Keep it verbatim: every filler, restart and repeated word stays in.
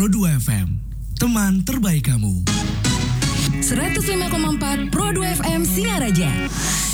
Pro dua F M, teman terbaik kamu. seratus lima koma empat Pro dua F M Singaraja.